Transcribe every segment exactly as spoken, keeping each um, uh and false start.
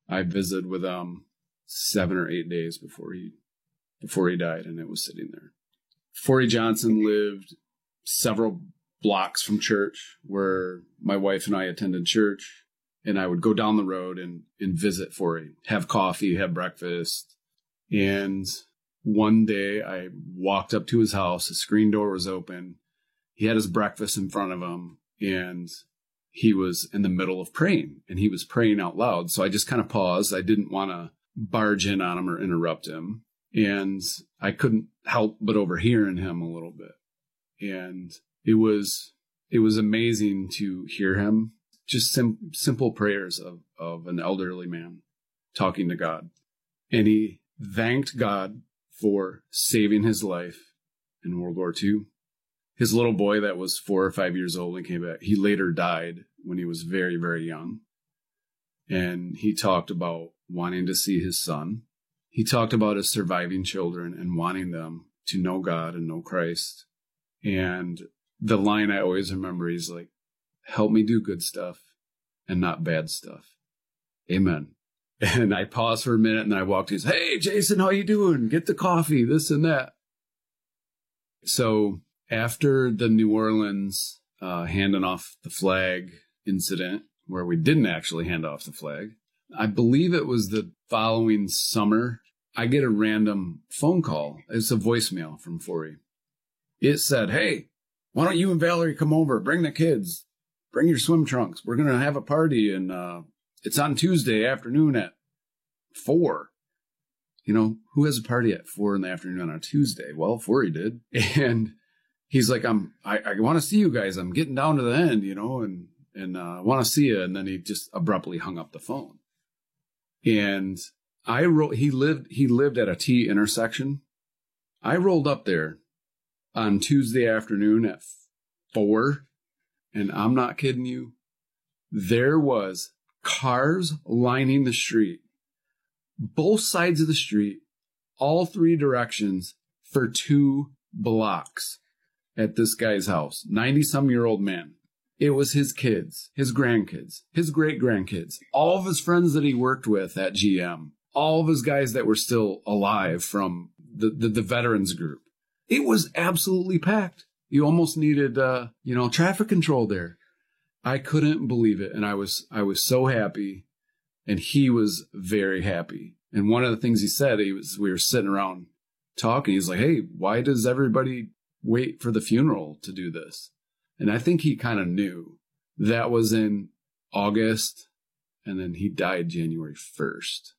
I visited with him seven or eight days before he before he died, and it was sitting there. Forey Johnson lived several blocks from church where my wife and I attended church, and I would go down the road and, and visit Forey, have coffee, have breakfast. And one day I walked up to his house, his screen door was open. He had his breakfast in front of him, and he was in the middle of praying, and he was praying out loud. So I just kind of paused. I didn't want to barge in on him or interrupt him. And I couldn't help but overhearing him a little bit. And it was, it was amazing to hear him. Just sim- simple prayers of, of an elderly man talking to God. And he thanked God for saving his life in World War Two. His little boy that was four or five years old and came back, he later died when he was very, very young. And he talked about wanting to see his son. He talked about his surviving children and wanting them to know God and know Christ. And the line I always remember, he's like, help me do good stuff and not bad stuff. Amen. And I paused for a minute and I walked in. Hey, Jason, how you doing? Get the coffee, this and that. So after the New Orleans uh, handing off the flag incident, where we didn't actually hand off the flag, I believe it was the following summer, I get a random phone call. It's a voicemail from Forey. It said, hey, why don't you and Valerie come over? Bring the kids. Bring your swim trunks. We're going to have a party, and uh, it's on Tuesday afternoon at four. You know, who has a party at four in the afternoon on a Tuesday? Well, Forey did. And he's like, I'm, I, I want to see you guys. I'm getting down to the end, you know, and, and uh, I want to see you. And then he just abruptly hung up the phone. And I ro- he lived, he lived at a T intersection. I rolled up there on Tuesday afternoon at four. And I'm not kidding you. There was cars lining the street, both sides of the street, all three directions for two blocks at this guy's house. ninety-some-year-old man. It was his kids, his grandkids, his great-grandkids, all of his friends that he worked with at G M, all of his guys that were still alive from the, the, the veterans group. It was absolutely packed. You almost needed, uh, you know, traffic control there. I couldn't believe it. And I was, I was so happy. And he was very happy. And one of the things he said, he was, we were sitting around talking. He's like, hey, why does everybody wait for the funeral to do this? And I think he kind of knew that was in August. And then he died January first.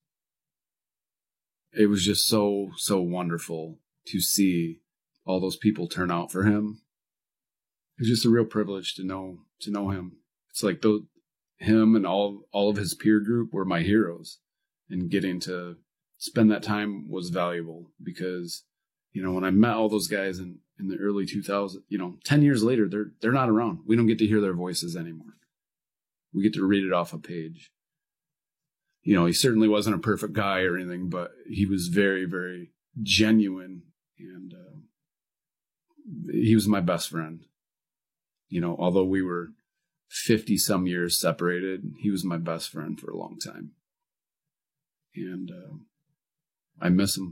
It was just so, so wonderful to see all those people turn out for him. It was just a real privilege to know to know him. It's like the, him and all all of his peer group were my heroes, and getting to spend that time was valuable because, you know, when I met all those guys in, in the early two thousands, you know, ten years later, they're they're not around. We don't get to hear their voices anymore. We get to read it off a page. You know, he certainly wasn't a perfect guy or anything, but he was very, very genuine, and uh, he was my best friend. You know, although we were fifty some years separated, he was my best friend for a long time. And uh, I miss him.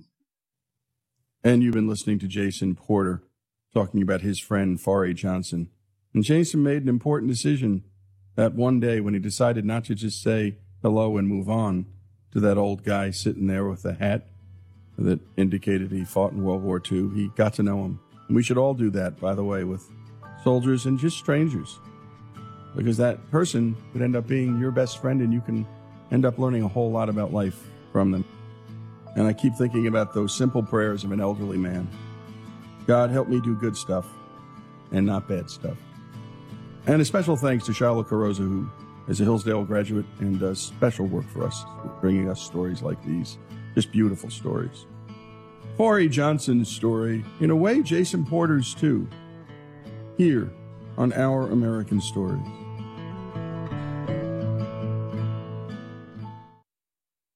And you've been listening to Jason Porter talking about his friend, Forey Johnson. And Jason made an important decision that one day when he decided not to just say hello and move on to that old guy sitting there with a hat that indicated he fought in World War Two. He got to know him. And we should all do that, by the way, with soldiers and just strangers, because that person could end up being your best friend and you can end up learning a whole lot about life from them. And I keep thinking about those simple prayers of an elderly man. God, help me do good stuff and not bad stuff. And a special thanks to Charlotte Carosa, who is a Hillsdale graduate and does special work for us, bringing us stories like these, just beautiful stories. Forey Johnson's story, in a way, Jason Porter's too, here on Our American Stories.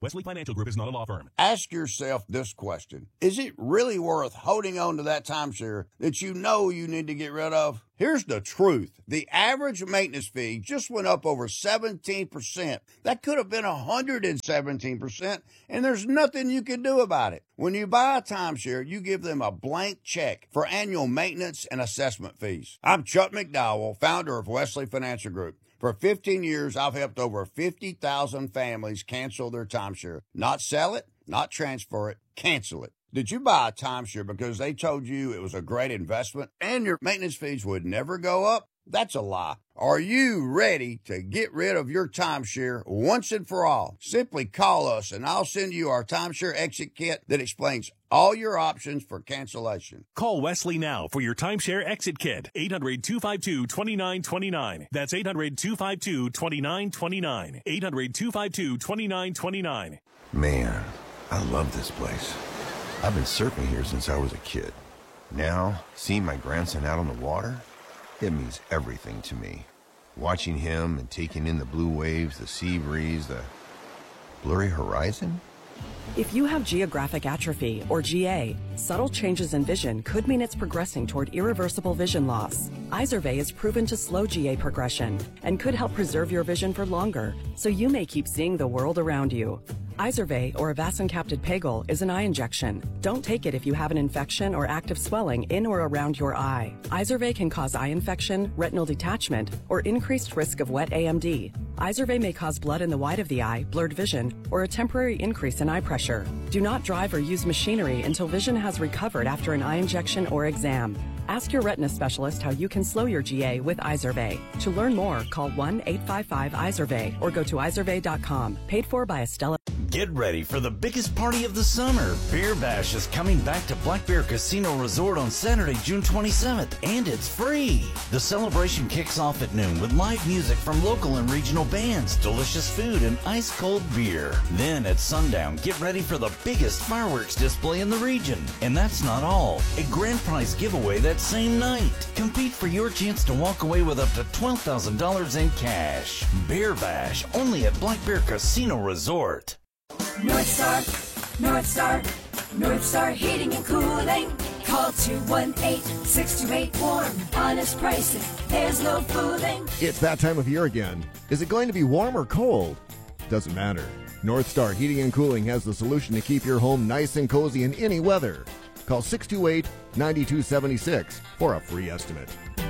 Wesley Financial Group is not a law firm. Ask yourself this question. Is it really worth holding on to that timeshare that you know you need to get rid of? Here's the truth. The average maintenance fee just went up over seventeen percent. That could have been one hundred seventeen percent, and there's nothing you can do about it. When you buy a timeshare, you give them a blank check for annual maintenance and assessment fees. I'm Chuck McDowell, founder of Wesley Financial Group. For fifteen years, I've helped over fifty thousand families cancel their timeshare. Not sell it, not transfer it, cancel it. Did you buy a timeshare because they told you it was a great investment and your maintenance fees would never go up? That's a lie. Are you ready to get rid of your timeshare once and for all? Simply call us and I'll send you our timeshare exit kit that explains all your options for cancellation. Call Wesley now for your timeshare exit kit. eight hundred, two five two, two nine two nine. That's eight hundred, two five two, two nine two nine. eight hundred, two five two, two nine two nine. Man, I love this place. I've been surfing here since I was a kid. Now, seeing my grandson out on the water, it means everything to me. Watching him and taking in the blue waves, the sea breeze, the blurry horizon. If you have geographic atrophy, or G A, subtle changes in vision could mean it's progressing toward irreversible vision loss. Izervay is proven to slow G A progression and could help preserve your vision for longer, so you may keep seeing the world around you. Izervay, or avacincaptad pegol, is an eye injection. Don't take it if you have an infection or active swelling in or around your eye. Izervay can cause eye infection, retinal detachment, or increased risk of wet A M D. Izervay may cause blood in the white of the eye, blurred vision, or a temporary increase in eye pressure. Do not drive or use machinery until vision has recovered after an eye injection or exam. Ask your retina specialist how you can slow your G A with Izervay. To learn more, call one eight five five Izervay or go to izervay dot com. Paid for by Estella. Get ready for the biggest party of the summer. Beer Bash is coming back to Black Bear Casino Resort on Saturday, June twenty-seventh, and it's free. The celebration kicks off at noon with live music from local and regional bands, delicious food, and ice-cold beer. Then at sundown, get ready for the biggest fireworks display in the region. And that's not all. A grand prize giveaway that same night. Compete for your chance to walk away with up to twelve thousand dollars in cash. Beer Bash, only at Black Bear Casino Resort. North Star, North Star, North Star Heating and Cooling. Call two one eight, six two eight, warm. Honest prices, there's no fooling. It's that time of year again. Is it going to be warm or cold? Doesn't matter. North Star Heating and Cooling has the solution to keep your home nice and cozy in any weather. Call six two eight, nine two seven six for a free estimate.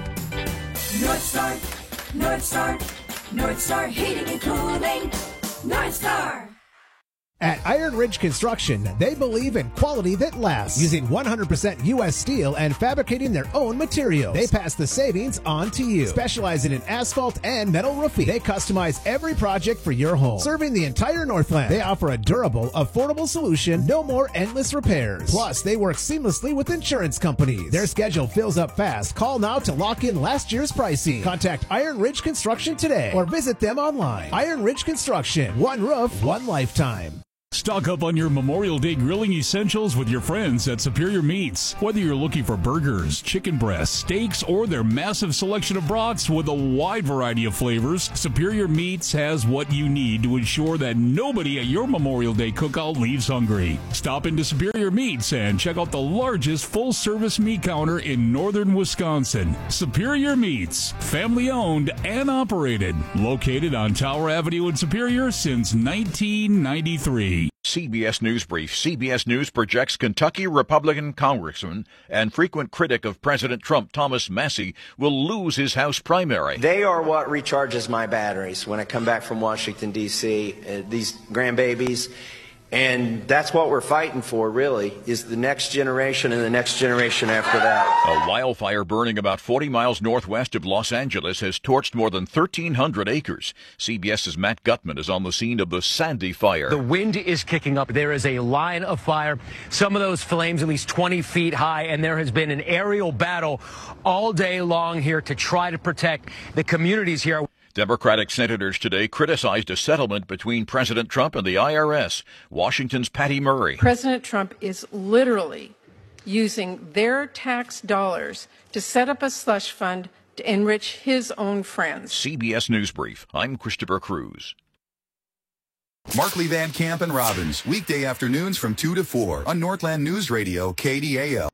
North Star, North Star, North Star Heating and Cooling. North Star. At Iron Ridge Construction, they believe in quality that lasts, using one hundred percent U S steel and fabricating their own materials. They pass the savings on to you. Specializing in asphalt and metal roofing, they customize every project for your home. Serving the entire Northland, they offer a durable, affordable solution, no more endless repairs. Plus, they work seamlessly with insurance companies. Their schedule fills up fast. Call now to lock in last year's pricing. Contact Iron Ridge Construction today or visit them online. Iron Ridge Construction, one roof, one lifetime. Stock up on your Memorial Day grilling essentials with your friends at Superior Meats. Whether you're looking for burgers, chicken breasts, steaks, or their massive selection of brats with a wide variety of flavors, Superior Meats has what you need to ensure that nobody at your Memorial Day cookout leaves hungry. Stop into Superior Meats and check out the largest full-service meat counter in northern Wisconsin. Superior Meats, family-owned and operated, located on Tower Avenue in Superior since nineteen ninety-three. C B S News Brief. C B S News projects Kentucky Republican Congressman and frequent critic of President Trump, Thomas Massie, will lose his House primary. They are what recharges my batteries when I come back from Washington, D C, uh, these grandbabies. And that's what we're fighting for, really, is the next generation and the next generation after that. A wildfire burning about forty miles northwest of Los Angeles has torched more than thirteen hundred acres. CBS's Matt Gutman is on the scene of the Sandy fire. The wind is kicking up. There is a line of fire, some of those flames at least twenty feet high, and there has been an aerial battle all day long here to try to protect the communities here. Democratic senators today criticized a settlement between President Trump and the I R S. Washington's Patty Murray. President Trump is literally using their tax dollars to set up a slush fund to enrich his own friends. C B S News Brief. I'm Christopher Cruz. Markley, Van Camp, and Robbins, weekday afternoons from two to four on Northland News Radio, K D A L.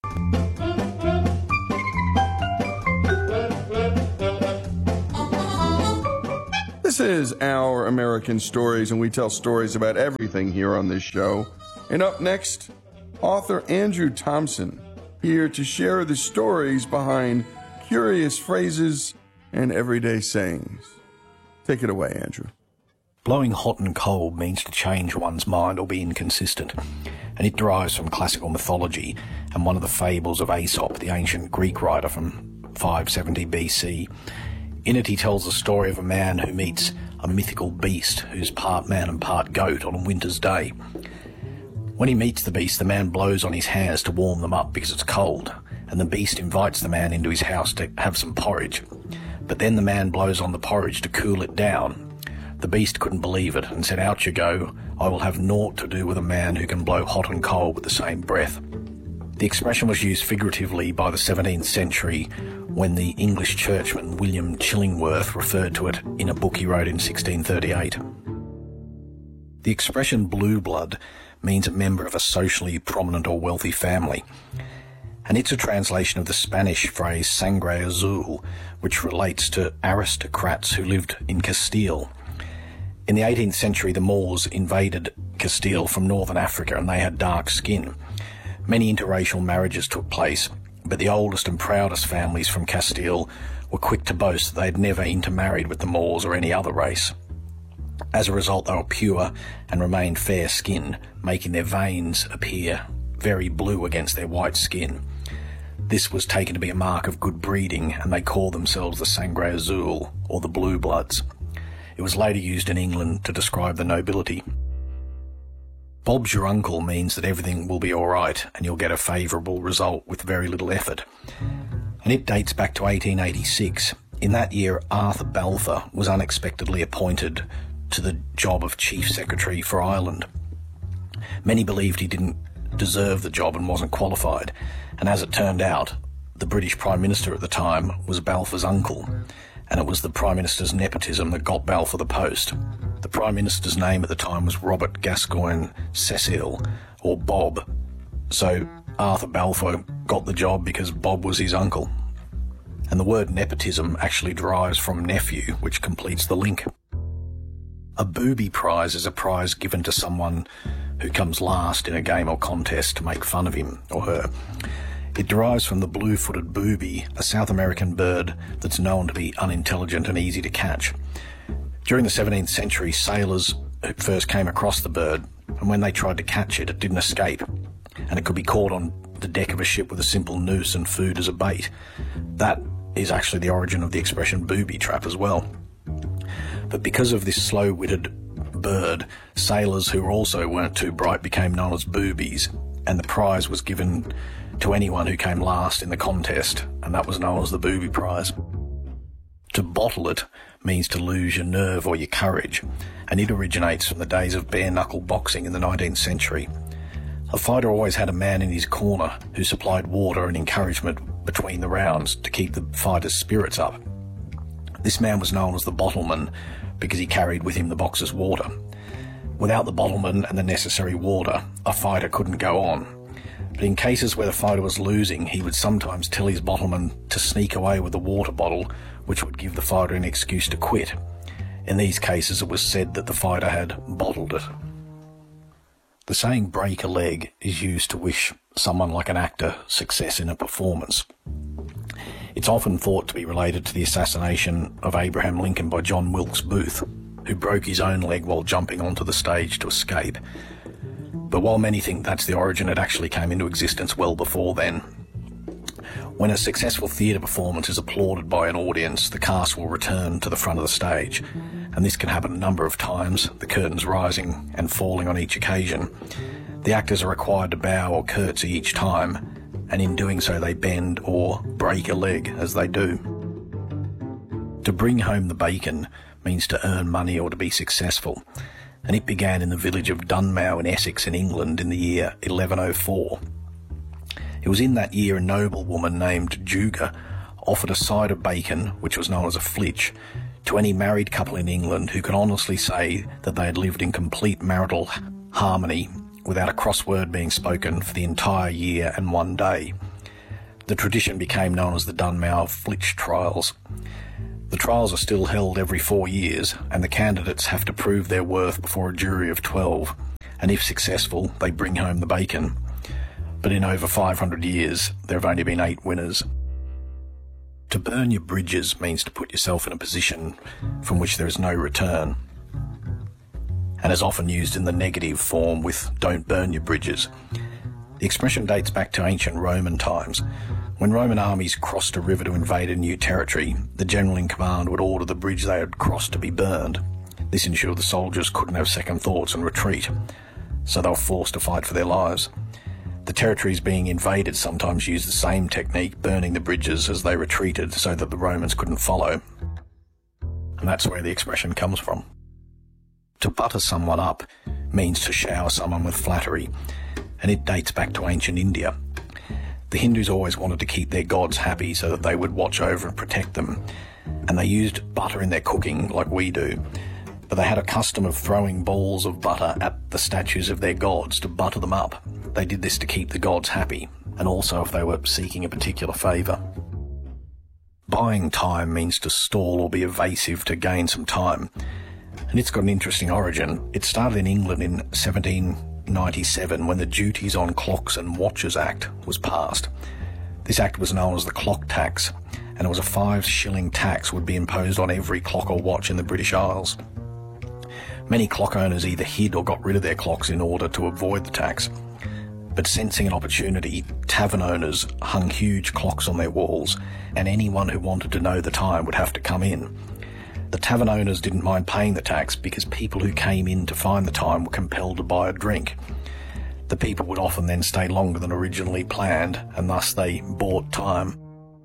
This is Our American Stories, and we tell stories about everything here on this show. And up next, author Andrew Thompson, here to share the stories behind curious phrases and everyday sayings. Take it away, Andrew. Blowing hot and cold means to change one's mind or be inconsistent, and it derives from classical mythology and one of the fables of Aesop, the ancient Greek writer from five seventy B C. In it, he tells the story of a man who meets a mythical beast who's part man and part goat on a winter's day. When he meets the beast, the man blows on his hands to warm them up because it's cold, and the beast invites the man into his house to have some porridge. But then the man blows on the porridge to cool it down. The beast couldn't believe it and said, "Out you go, I will have naught to do with a man who can blow hot and cold with the same breath." The expression was used figuratively by the seventeenth century when the English churchman William Chillingworth referred to it in a book he wrote in sixteen thirty-eight. The expression blue blood means a member of a socially prominent or wealthy family, and it's a translation of the Spanish phrase sangre azul, which relates to aristocrats who lived in Castile. In the eighteenth century, the Moors invaded Castile from northern Africa, and they had dark skin. Many interracial marriages took place, but the oldest and proudest families from Castile were quick to boast that they had never intermarried with the Moors or any other race. As a result, they were pure and remained fair-skinned, making their veins appear very blue against their white skin. This was taken to be a mark of good breeding, and they called themselves the Sangre Azul, or the Blue Bloods. It was later used in England to describe the nobility. Bob's your uncle means that everything will be all right and you'll get a favourable result with very little effort. And it dates back to eighteen eighty-six. In that year, Arthur Balfour was unexpectedly appointed to the job of Chief Secretary for Ireland. Many believed he didn't deserve the job and wasn't qualified, and as it turned out, the British Prime Minister at the time was Balfour's uncle, and it was the Prime Minister's nepotism that got Balfour the post. The Prime Minister's name at the time was Robert Gascoigne Cecil, or Bob, so Arthur Balfour got the job because Bob was his uncle. And the word nepotism actually derives from nephew, which completes the link. A booby prize is a prize given to someone who comes last in a game or contest to make fun of him or her. It derives from the blue-footed booby, a South American bird that's known to be unintelligent and easy to catch. During the seventeenth century, sailors first came across the bird, and when they tried to catch it, it didn't escape, and it could be caught on the deck of a ship with a simple noose and food as a bait. That is actually the origin of the expression booby trap as well. But because of this slow-witted bird, sailors who also weren't too bright became known as boobies, and the prize was given to anyone who came last in the contest, and that was known as the booby prize. To bottle it means to lose your nerve or your courage, and it originates from the days of bare-knuckle boxing in the nineteenth century. A fighter always had a man in his corner who supplied water and encouragement between the rounds to keep the fighter's spirits up. This man was known as the bottleman because he carried with him the boxer's water. Without the bottleman and the necessary water, a fighter couldn't go on. But in cases where the fighter was losing, he would sometimes tell his bottleman to sneak away with the water bottle, which would give the fighter an excuse to quit. In these cases, it was said that the fighter had bottled it. The saying break a leg is used to wish someone like an actor success in a performance. It's often thought to be related to the assassination of Abraham Lincoln by John Wilkes Booth, who broke his own leg while jumping onto the stage to escape. But while many think that's the origin, it actually came into existence well before then. When a successful theatre performance is applauded by an audience, the cast will return to the front of the stage, and this can happen a number of times, the curtains rising and falling on each occasion. The actors are required to bow or curtsy each time, and in doing so they bend or break a leg as they do. To bring home the bacon means to earn money or to be successful, and it began in the village of Dunmow in Essex in England in the year eleven oh four. It was in that year a noblewoman named Juga offered a side of bacon, which was known as a flitch, To any married couple in England who can honestly say that they had lived in complete marital harmony without a cross word being spoken for the entire year and one day. The tradition became known as the Dunmow Flitch Trials. The trials are still held every four years, and the candidates have to prove their worth before a jury of twelve, and if successful, they bring home the bacon. But in over five hundred years, there have only been eight winners. To burn your bridges means to put yourself in a position from which there is no return, and is often used in the negative form with "don't burn your bridges." The expression dates back to ancient Roman times. When Roman armies crossed a river to invade a new territory, the general in command would order the bridge they had crossed to be burned. This ensured the soldiers couldn't have second thoughts and retreat, so they were forced to fight for their lives. The territories being invaded sometimes used the same technique, burning the bridges as they retreated so that the Romans couldn't follow. And that's where the expression comes from. To butter someone up means to shower someone with flattery, and it dates back to ancient India. The Hindus always wanted to keep their gods happy so that they would watch over and protect them, and they used butter in their cooking like we do, but they had a custom of throwing balls of butter at the statues of their gods to butter them up. They did this to keep the gods happy, and also if they were seeking a particular favour. Buying time means to stall or be evasive to gain some time, and it's got an interesting origin. It started in England in seventeen ninety-seven when the Duties on Clocks and Watches Act was passed. This act was known as the clock tax, and it was a five shilling tax would be imposed on every clock or watch in the British Isles. Many clock owners either hid or got rid of their clocks in order to avoid the tax. But sensing an opportunity, tavern owners hung huge clocks on their walls, and anyone who wanted to know the time would have to come in. The tavern owners didn't mind paying the tax because people who came in to find the time were compelled to buy a drink. The people would often then stay longer than originally planned, and thus they bought time.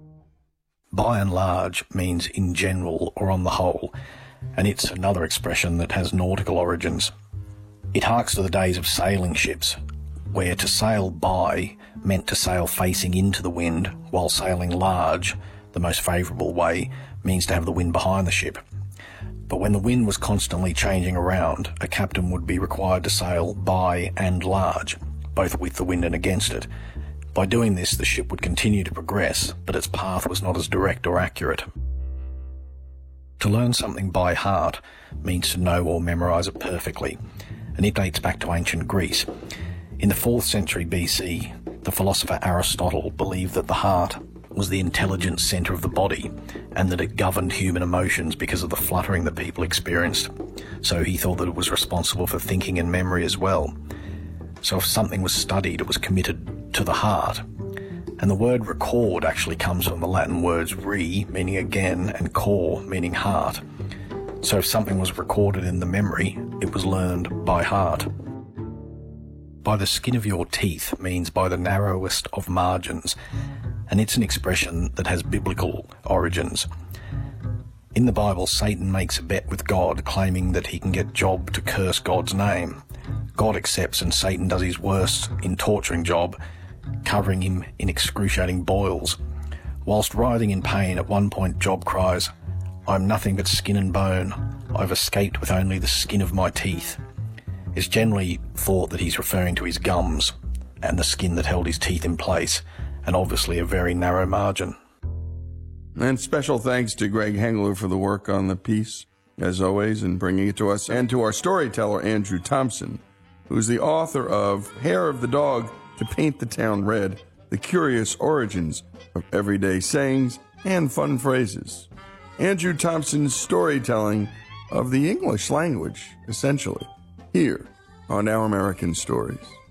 By and large means in general or on the whole, and it's another expression that has nautical origins. It harks to the days of sailing ships, where to sail by meant to sail facing into the wind, while sailing large, the most favourable way, means to have the wind behind the ship. But when the wind was constantly changing around, a captain would be required to sail by and large, both with the wind and against it. By doing this, the ship would continue to progress, but its path was not as direct or accurate. To learn something by heart means to know or memorise it perfectly, and it dates back to ancient Greece. In the fourth century B C, the philosopher Aristotle believed that the heart was the intelligent centre of the body, and that it governed human emotions because of the fluttering that people experienced. So he thought that it was responsible for thinking and memory as well. So if something was studied, it was committed to the heart. And the word record actually comes from the Latin words re, meaning again, and cor, meaning heart. So if something was recorded in the memory, it was learned by heart. By the skin of your teeth means by the narrowest of margins, and it's an expression that has biblical origins. In the Bible, Satan makes a bet with God, claiming that he can get Job to curse God's name. God accepts, and Satan does his worst in torturing Job, covering him in excruciating boils. Whilst writhing in pain, at one point Job cries, "I'm nothing but skin and bone. I've escaped with only the skin of my teeth." It's generally thought that he's referring to his gums and the skin that held his teeth in place, and obviously a very narrow margin. And special thanks to Greg Hengler for the work on the piece, as always, in bringing it to us, and to our storyteller, Andrew Thompson, who's the author of Hair of the Dog to Paint the Town Red, The Curious Origins of Everyday Sayings and Fun Phrases. Andrew Thompson's storytelling of the English language, essentially, here on Our American Stories.